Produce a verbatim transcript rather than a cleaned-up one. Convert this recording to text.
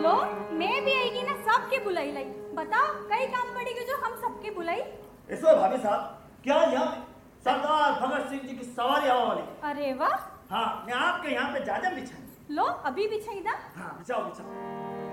लो मैं भी आएगी ना सबके बुलाई लाई। बताओ कई काम पड़ेगी जो हम सबके बुलाई। इसमें भाभी साहब क्या यहाँ सरदार भगत सिंह जी की सवारी हवा वाली। अरे वाह। हाँ मैं आपके यहाँ पे जाजम बिछाई। लो अभी बिछाई ना। हाँ बिछाओ बिछाओ।